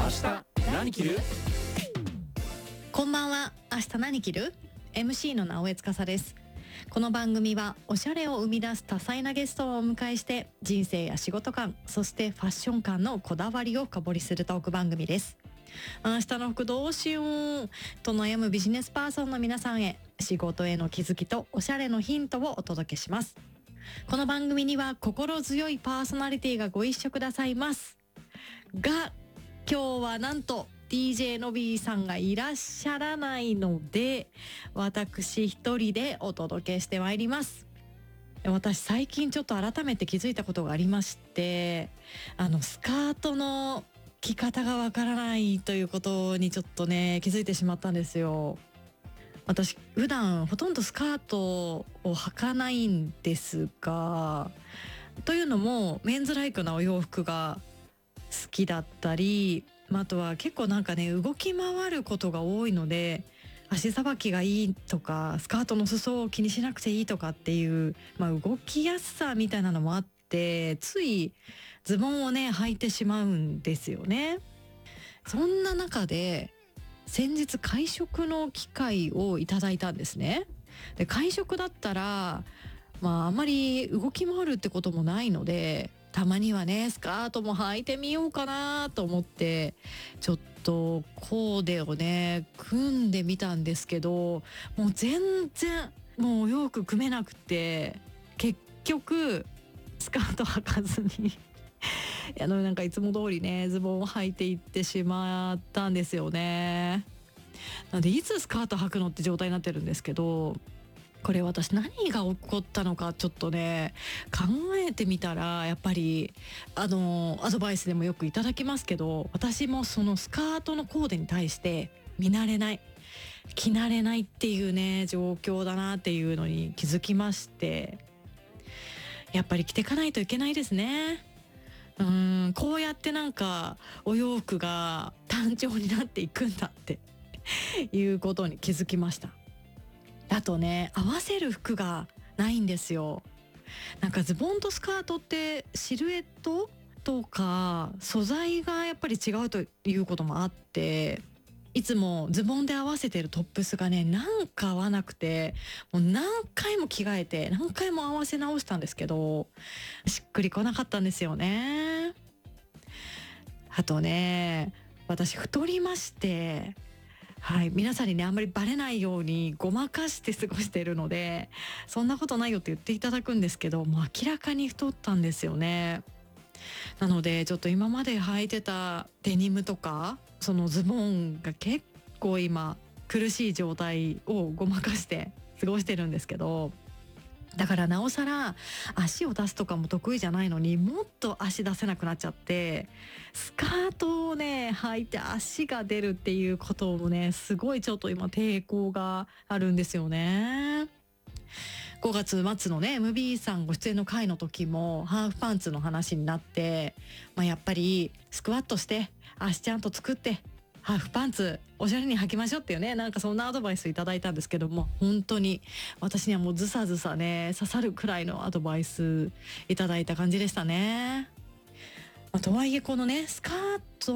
何着る？ こんばんは。明日何着る？ MC の直江司です。この番組はおしゃれを生み出す多彩なゲストをお迎えして、人生や仕事観、そしてファッション観のこだわりを深掘りするトーク番組です。明日の服どうしようと悩むビジネスパーソンの皆さんへ、仕事への気づきとおしゃれのヒントをお届けします。この番組には心強いパーソナリティがご一緒くださいますが、今日はなんと DJ のびーさんがいらっしゃらないので、私一人でお届けしてまいります。私最近ちょっと改めて気づいたことがありまして、スカートの着方がわからないということにちょっとね気づいてしまったんですよ。私普段ほとんどスカートを履かないんですが、というのもメンズライクなお洋服が好きだったり、あとは結構なんかね動き回ることが多いので、足さばきがいいとかスカートの裾を気にしなくていいとかっていう、動きやすさみたいなのもあって、ついズボンをね履いてしまうんですよね。そんな中で先日会食の機会をいただいたんですね。で、会食だったらあまり動き回るってこともないので、たまにはねスカートも履いてみようかなと思って、ちょっとコーデをね組んでみたんですけど、もう全然もうお洋服組めなくて、結局スカート履かずになんかいつも通りねズボンを履いていってしまったんですよね。なのでいつスカート履くのって状態になってるんですけど、これ私何が起こったのかちょっとね考えてみたら、やっぱりアドバイスでもよくいただきますけど、私もそのスカートのコーデに対して見慣れない、着慣れないっていうね状況だなっていうのに気づきまして、やっぱり着ていかないといけないですね。こうやってなんかお洋服が単調になっていくんだっていうことに気づきました。あとね、合わせる服がないんですよ。なんかズボンとスカートってシルエットとか素材がやっぱり違うということもあって、いつもズボンで合わせてるトップスがねなんか合わなくて、もう何回も着替えて何回も合わせ直したんですけど、しっくりこなかったんですよね。あとね、私太りまして、はい、皆さんにねあんまりバレないようにごまかして過ごしているので、そんなことないよって言っていただくんですけど、もう明らかに太ったんですよね。なのでちょっと今まで履いてたデニムとかそのズボンが結構今苦しい状態をごまかして過ごしてるんですけど、だからなおさら足を出すとかも得意じゃないのに、もっと足出せなくなっちゃって、スカートをね履いて足が出るっていうこともねすごいちょっと今抵抗があるんですよね。5月末のね MB さんご出演の回の時もハーフパンツの話になって、やっぱりスクワットして足ちゃんと作ってハーフパンツおしゃれに履きましょうっていうね、なんかそんなアドバイスいただいたんですけども、本当に私にはもうずさずさね刺さるくらいのアドバイスいただいた感じでしたね。とはいえこのねスカート